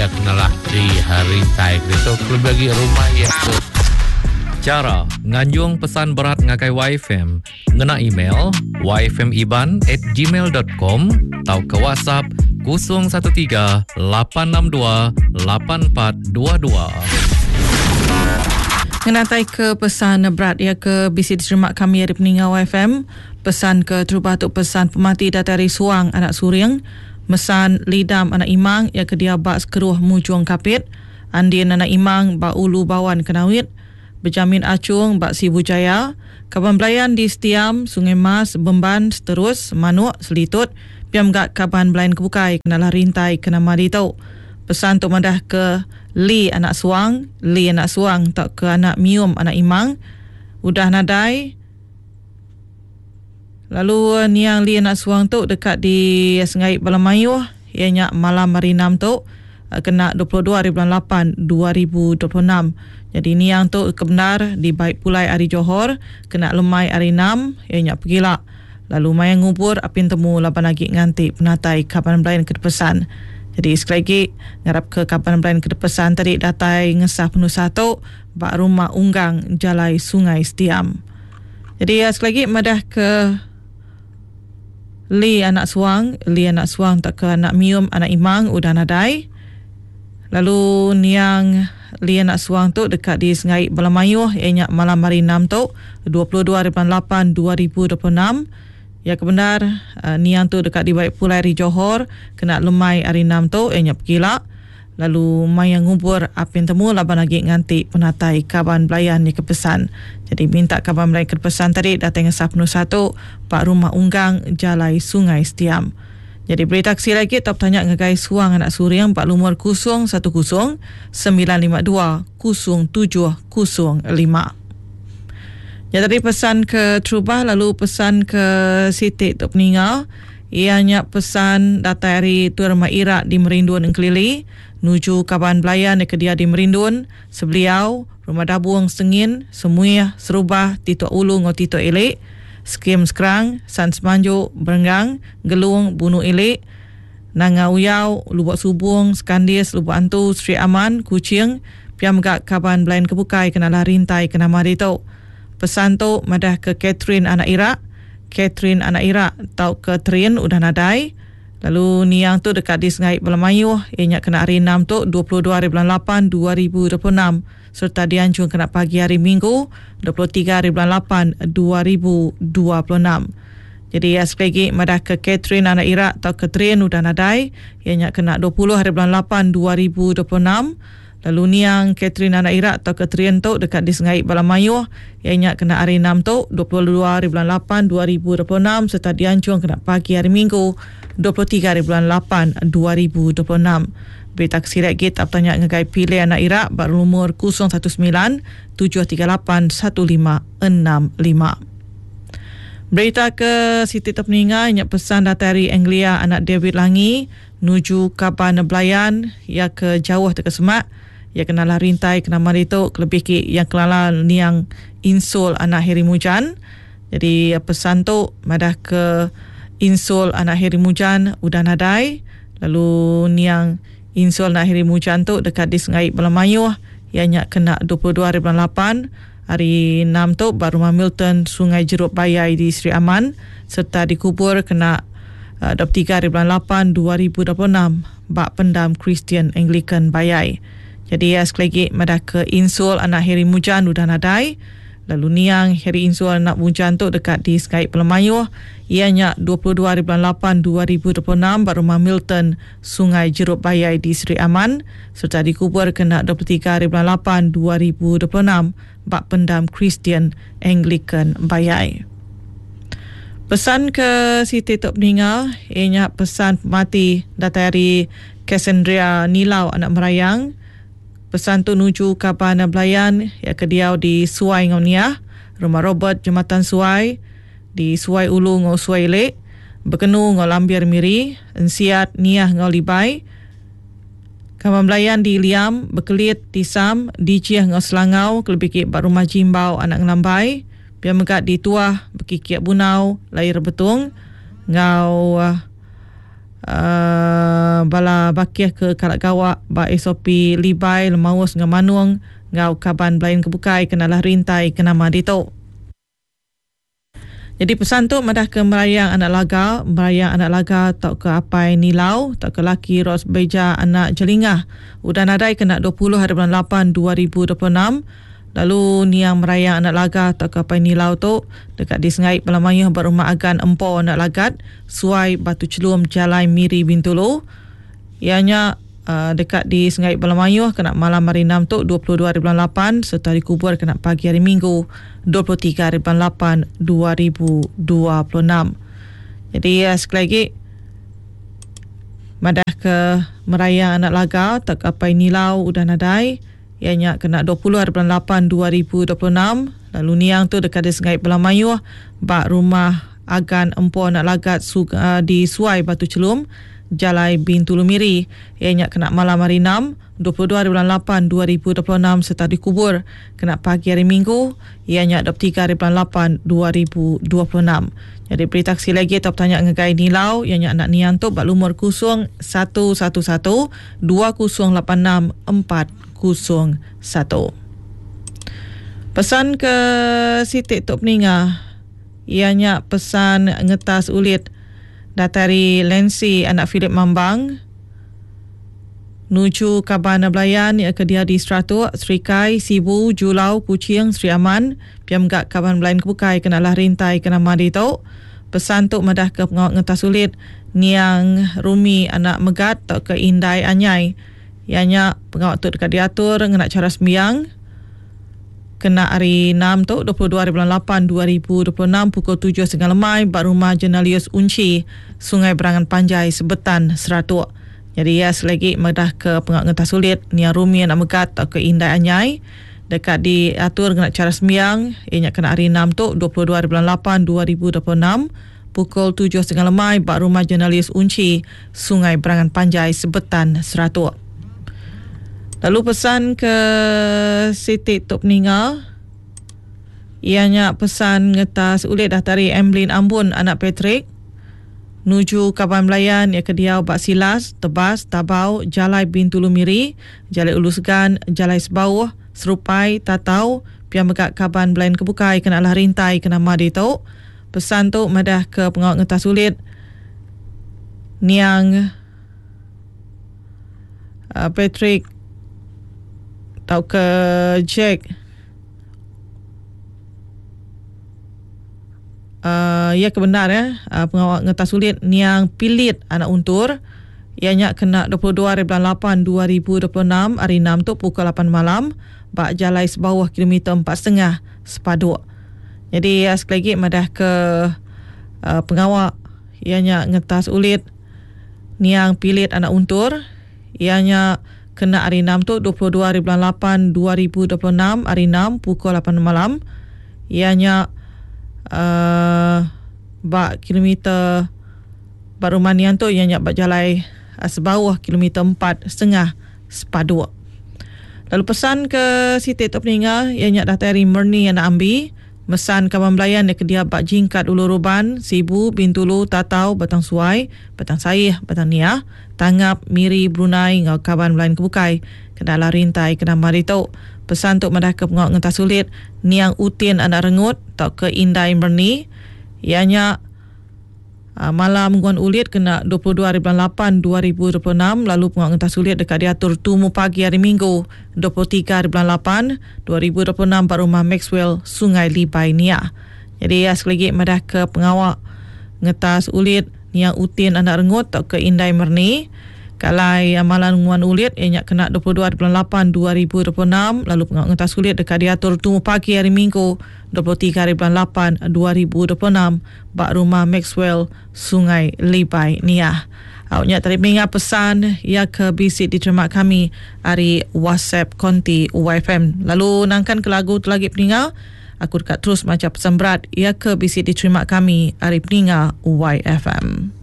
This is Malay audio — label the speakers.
Speaker 1: ia kenalah di hari taik itu lebih bagi rumah ya tu.
Speaker 2: Cara nganjung pesan berat ngakai YFM ngena email yfmiban@gmail.com atau ke WhatsApp 013 862 8422.
Speaker 3: Ngenatai ke pesan berat ya ke bisi diterima kami dari peninggal YFM. Pesan ke terubah tu pesan pemati datari suang anak suring. Mesan lidam anak imang ya ke dia bak sekeruh mujung kapit. Andin anak imang bak ulu bawan kenawit. Berjamin acung bak Sibu Jaya. Kaban belayan di Setiam, Sungai Mas, Bemban, Seterus, Manuk, Selitut. Piam gak kaban belayan kebukai kenalah rintai kena mari tau. Pesan tu madah ke Li anak suang tak ke anak mium anak imang udah nadai. Lalu niang Li anak suang tu dekat di Sengai Balamayuh ianya malam hari 6 tu kena 22 hari bulan 8 2026. Jadi niang tu kebenar di Baik Pulai hari Johor kena lemai hari 6 ianya pergilah. Lalu mayang ngubur apin temu laban lagi nganti penatai kapan belayan kedepesan. Jadi sekali lagi ngarap ke kapan belayan kedepesan tadi datai ngesah penuh satu bak rumah unggang jalai Sungai Setiam. Jadi sekali lagi madah ke Li anak suang tak ke anak mium anak imang udah nadai. Lalu niang Li anak suang tu dekat di Sengai Balamayuh ianya malam hari 6 tu 22 hari 8 2026. Ya kebenar niang tu dekat di Baik Pulai di Johor kena lemai hari 6 tu ianya pergilah. Lalu mayang ngubur apin temu laban lagi nganti penatai kaban belayan ni kepesan. Jadi minta kaban belayan kepesan tadi datang ngesah penuh satu Pak Rumah Unggang Jalai Sungai Setiam. Jadi beri taksi lagi top tanya ngagai suang anak suriang Pak Lumur 010 952 0705. Ya tadi pesan ke Trubah lalu pesan ke Siti Tok Peninggal. Ianya pesan datari Tuan Rumah Irak di Merindun Kelili nuju kaban belayan ke dia di Merindun sebeliau Rumah Dabuang Sengin Semuih Serubah Tito Ulu ngo Tito Elek Skim Sekerang San Semanjo Berenggang Gelung Bunu Elek Nanga Uyau Lubuk Subung Skandis Lubuk Antu Sri Aman Kuching piam gak kaban belayan kebukai kenalah rintai kena mari tau. Pesan tu madah ke Catherine anak Irak tau ke Trin udah nadai. Lalu niang tu dekat di Sengai Balamayuh ianya kena hari 6 tu 22 hari bulan 8 2026 serta dianjung kena pagi hari Minggu 23 hari bulan 8 2026. Jadi sekali lagi madah ke Catherine anak Irak tau ke Trin udah nadai ianya kena 20 hari bulan 8 2026. Lalu niang Catherine anak Irak atau Catherine tu dekat di Sengai Balamayuh ianya kena hari 6 tu 22 hari bulan 8 2026 serta dianjung kena pagi hari Minggu 23 hari bulan 8 2026. Beri taksi lagi tak tanya ngagai pilih anak Irak berumur 019 738 1565. Berita ke Siti Terpeninggal ianya pesan datari Anglia anak David Langi nuju kapan belayan ia ke jauh ke Semak. Ya kenalah rintai kena mari tu lebih ki yang kelala niang insul anak Heri Mujan. Jadi pesan tu madah ke insul anak Heri Mujan udah nadai. Lalu niang insul anak Heri Mujan tu dekat di Sengai Balamayuh ianya kena 22 hari bulan 8. Hari 6 tu baru Milton Sungai Jeruk Bayai di Sri Aman serta dikubur kena 23 hari bulan 8 2026 bak pendam Kristian Anglican Bayai. Jadi sekali lagi madah ke insul anak Heri Mujan udah nadai. Lalu niang Heri insul anak Mujan tu dekat di Sengai Balamayuh ianya 22 hari bulan 8 2026 bar rumah Milton Sungai Jeruk Bayai di Sri Aman serta dikubur kena 23 hari bulan 8 2026 bak pendam Kristian Anglican Bayai. Pesan ke Siti Tok Peninggal ianya pesan mati datari Cassandra Nilau anak Merayang. Pesan tu nuju kapan belayan ya ke diau di Suai Ngoniah, Rumah Robert Jambatan Suai di Suai Ulu ngau Suai Lek, Bekenu ngau Lambiar Miri, Ensiat Niah ngau Libai. Kapan belayan di Liam, Bekelit di Sam, di Ciah ngau Selangau, kelebih Pak Rumah Jimbau anak Ngelambai, biar megat di Tuah, Bekikiak Bunau, Lahir Betung, ngau bala bakiah ke kalak gawak ba SOP libai lemaus dengan manuang ngau kaban belain kebukai kenalah rintai kenama dito. Jadi pesan tu madah ke merayang anak laga tak ke apai nilau tak ke laki ros beja anak jelingah udah nadai kena 20 hari bulan 8 2026. Lalu ni yang merayang anak laga tak ke apai nilau tu dekat di Sengai Pelamayuh berumah agan empo anak lagat Suai Batu Celum Jalai Miri Bintulu. Ianya dekat di Sengai Pelamayuh kena malam hari 6 tu 22 hari bulan 8 serta dikubur kena pagi hari Minggu 23 hari bulan 8 2026. Jadi sekali lagi madah ke merayang anak laga tak ke apai nilau udah nadai. Ianya kena 20 hari bulan 8 2026. Lalu niang tu dekat di Sengai Pelamayuh bak rumah agan empo anak lagat di Suai Batu Celum Jalai Bintulu Miri. Ianya kena malam hari 6 22 hari bulan 8 2026 serta dikubur kena pagi hari Minggu. Ianya 23 hari bulan 8 2026. Jadi beri taksi lagi atau bertanya ngegai nilau. Ianya anak niang tu bak lumur 0111 2086 401. Pesan ke Siti Tok Peninga. Ianya pesan ngetas ulit datari Lensi anak Philip Mambang nuju Kabana Belayan ia ke dia di Strato Serikai Sibu Julau Kuching Sri Aman piam gak Kaban Belayan kebukai kenalah rintai kena madi tau. Pesan tu madah ke pengawak ngetas ulit Niang Rumi anak Megat tak ke Indai Anyai. Ianya pengawak tu dekat diatur ngena cara sembiang kena hari 6 tu 22 hari bulan 8 2026 pukul 7 setengah lemai bak rumah Jenalius Unci Sungai Berangan Panjai Sebetan Seratuk. Jadi ya selagi madah ke pengawak ngetas sulit Nia Rumi anak Megat tak ke Indai Anyai dekat diatur ngena cara sembiang. Ianya kena hari 6 tu 22 hari bulan 8 2026 pukul 7 setengah lemai bak rumah Jenalius Unci Sungai Berangan Panjai Sebetan Seratuk. Lalu pesan ke Siti Tok Peninga. Ianya pesan ngetas ulit dahtari Emblin Ambun anak Patrick nuju Kaban Belayan ia ke Diau Bak Silas Tebas Tabau Jalai Bintulu Miri Jalai Ulu Segan Jalai Sebauh Serupai Tatau piam megak Kaban Belayan kebukai kenalah rintai kena madi tau. Pesan tu madah ke pengawak ngetas ulit Niang Patrick tau ke Jack ia kebenar pengawak ngetas sulit Niang Pilit anak Untur. Ianya kena 22 hari bulan 8 2026 hari 6 tu pukul 8 malam bak Jalai Sebawah kilometer 4.5 Sepaduk. Jadi sekali lagi madah ke pengawak ianya ngetas ulit Niang Pilit anak Untur. Ianya kena hari 6 tu 22 hari bulan 8 2026 hari 6 pukul 8 malam. Ianya bak kilometer bak rumah nian tu ianya bak Jalai Sebawah kilometer 4.5 Sepaduk. Lalu pesan ke Siti Tok Peninga ianya dahtari Murni anak Ambi mesan Kaban Belayan ke dia bak Jingkat Ulu Ruban Sibu Bintulu Tatau Batang Suai Batang Saih Batang Niah Tangap Miri Brunei ngau Kaban Belayan kebukai kedalah rintai kena mari tau. Pesan tu madah ke pengawak ngetas sulit Niang Utin anak Rengut tak ke Indai Merni. Ianya malam guan ulit kena 22 hari bulan 8 2026. Lalu pengawak ngetas sulit dekat diatur tumu pagi hari Minggu 23 hari bulan 8 2026 pada rumah Maxwell Sungai Libai Niah. Jadi sekali lagi madah ke pengawak ngetas ulit Niang Utin anak Rengut tak ke Indai Merni. Kalai amalan nguan ulit ianya kena 22 hari bulan 8 2026. Lalu pengawak ngetas ulit dekat diatur tumu pagi hari Minggu 23 hari bulan 8 2026 bak rumah Maxwell Sungai Libai Niah. Awaknya terima pesan ia ke bisik diterima kami hari WhatsApp konti YFM. Lalu nangkan ke lagu tu lagi peninga. Aku dekat terus macam pesan berat ia ke bisik diterima kami hari peninga YFM.